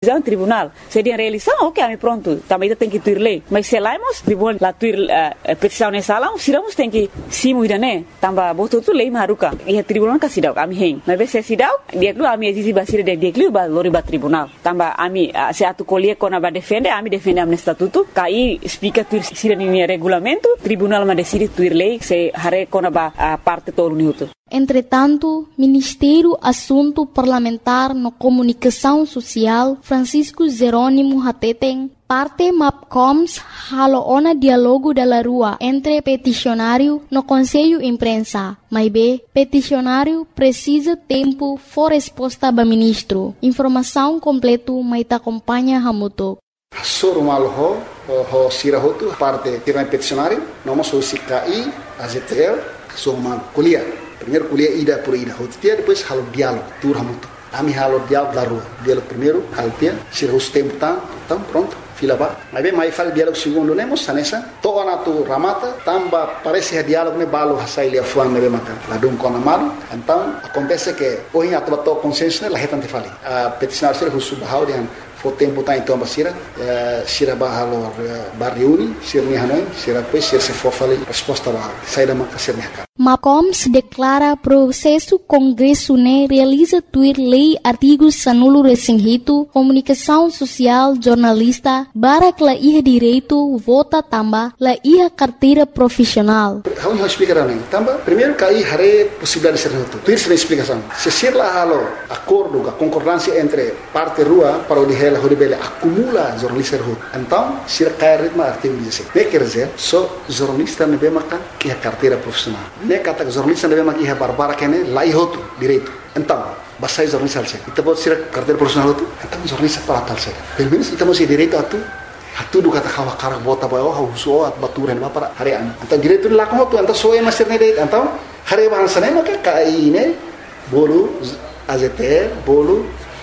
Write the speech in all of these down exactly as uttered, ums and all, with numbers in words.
decisão tribunal. Seria reeleição, ok, ami pronto, também tem que tuir lei. Mas se lá hemos tribunal la tuir uh, petição nessa sala, siramos tem que simu ida né, tamba botou tu lei maruka. E a tribunal ka sidau ami hen. Mas se sidau, dia klu ami exisi basira de dia klu ba lori ba tribunal. Tamba ami uh, se atu colher kona ba defende, ami defende am estatuto, kai explica tuir sira ni regulamento, tribunal ma decide tuir lei se hare kona ba uh, parte todo uniuto. Entretanto, Ministério Assunto Parlamentar no Comunicação Social, Francisco Jerônimo Hateten, parte MAPCOMS haloona diálogo da rua entre peticionário no Conselho Imprensa. Mas bem, peticionário precisa tempo for resposta do ministro. Informação completa, mas te acompanha Hamuto. Soro malho ho sirahotu parte tiran peticionário, nós somos C K I, A Z T L, somos kuliah. Primeiro kuliah ida por ida, hotia depois halo diálogo, turha muito. Ami halo diálogo da rua, diálogo primeiro, haltia, sira os tempo tá, então pronto, fila ba. Mas bem, mas fala diálogo segundo nemos, sanessa, toa na tu ramata, tamba parece que diálogo ne balo hasai lia fuan ne bemaka. Ladum kona malu, então acontece que hoje a tua consenso ne la hetan te fali. A peticionário sira husu bahau dian fo tempo tá então basira, sira bahalo barriuni, sira ni hanoi, sira depois sira se for fali resposta ba, sai da maka sira ne. MAPCOMS declara processo Congresso ne realiza tuir lei artigos sanulo resinhito, comunicação social, jornalista, barak la iha direito, vota tamba, la iha carteira profissional. Vamos explicar nem. Tamba, primeiro cai hare possibilidade de ser reto. Tuir se explicação. Se ser lá halo acordo, a concordância entre parte rua para o de ela, o de bela acumula jornalista reto. Então, se cai ritmo artigo dezessete. Ne quer dizer, só jornalista ne bem makan que a carteira profissional. Ne kata jornalista ne bem makan que a barbara que ne lá ihoto direito. Então, basta jornalista alse. Kita buat sira carteira profissional tu. Então jornalista para tal se. Pelo menos kita masih direito atu. Atu do kata kawa karak bota bayo ha uso at baturan ba para harian. Então direito lá como tu, então só é master ne direito. Então, hari bahasa ne maka kai ne bolu A Z T L, bolu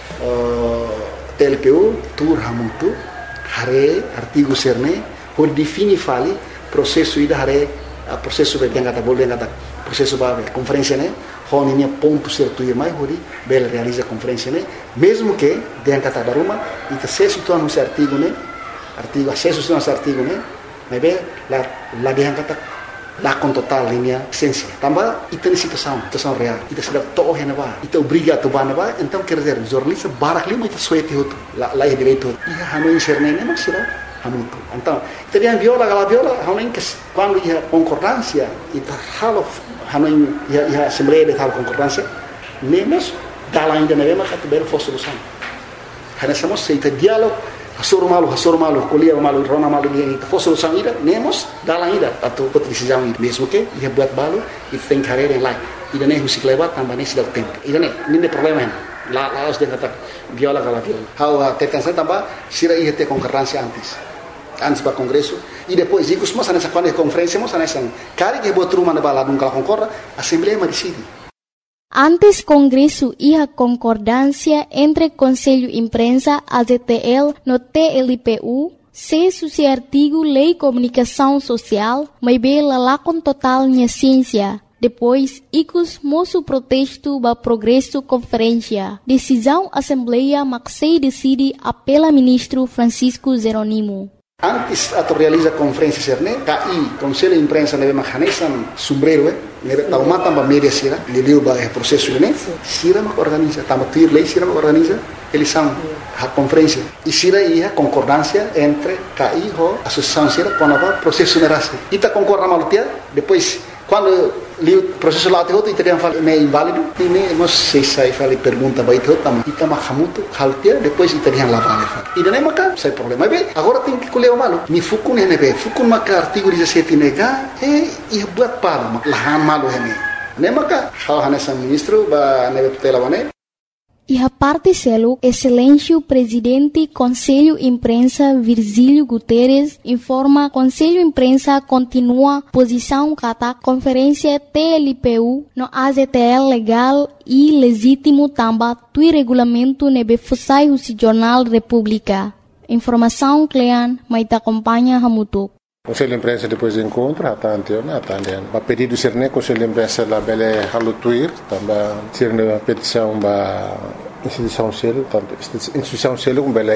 T L P U, tur hamutu, hari artigo serne, por defini fali processo ida hari processo be yang kata bolu yang kata processo ba conferência ne, hon ini ponto certo ir mai hori bel realiza conferência ne, mesmo que yang kata daruma ita sesu tu anu artigo ne, artigo acesso tu anu artigo ne, mas be la la yang kata la con total linha essência. Tambah ita ni situação, situação real. Ita sudah toh hena ba, ita obriga tu ba na ba, então quer dizer, jornalista barak lima ita suete hotu, la la direito. Ia hanu inserne ne mas sira hamutu. Então, ita dia viola gala viola, hanu que quando ia concordância, ita halo hanu ia ia assembleia de tal concordância, nemos dala ainda na mesma categoria for solução. Hana somos se ita diálogo Hasur malu, hasur malu, kuliah malu, rona malu dia ini. For solução ida, nemos dalam ida atau kot decisão ida. Mesmo que ia buat balu, itu tem carreira yang lain. Ida ne musik lewat tambah ne sudah tempo. Ida ne, ini problema ini. La la harus dia kata viola kala viola. How tekan saya tambah sira ia te concordância antes. Antes ba congresso e depois ikut semua sana quando conferência mo sana sana. Kali que buat rumah na bala dum kala concorda, assembleia ma decide. Antes Congresso ia concordância entre Conselho Imprensa, A Z T L, no T L P U, se suci artigo Lei Comunicação Social, mas bela lá com total minha ciência. Depois, icus moço protesto ba progresso conferência. Decisão Assembleia Maxei decide apela ministro Francisco Jerônimo. Antes atau realiza conferência serne, K I, Conselho Imprensa nebe mahanesan sombrero, nebe tauma tamba media sira, liliu ba é processo ne, sira mak organiza, tamba tuir lei sira mak organiza, eles são a conferência. E sira ia concordância entre K I ho associação sira com a processo nerase. Ita concorda malutia, depois quando liu processo lá teu itu dia fala ne inválido, ini mas sei sai fala pergunta ba itu tama, ita mahamutu haltia, depois ita dia lá vale. E daí maka sai problema be, agora tem que colher o malu. Mi fukun ne be, fukun maka artigo dezessete nega, e ia buat pala, lahan malu hene. Ne maka hal hanesa ministro ba ne tutela bane. E a parte selo, excelência presidente Conselho Imprensa Virgílio Guterres informa Conselho Imprensa continua posição kata conferência T L P U no A Z T L legal e legítimo tamba tui regulamento nebe fusai o Jornal República. Informação Clean, mas te acompanha Hamutuk. Conselho de Imprensa depois de encontro, a tantiona, a tantiona. A pedido ser ne Conselho de Imprensa la bele halutuir, também ser ne petição ba instituição selo, tanto instituição selo com bele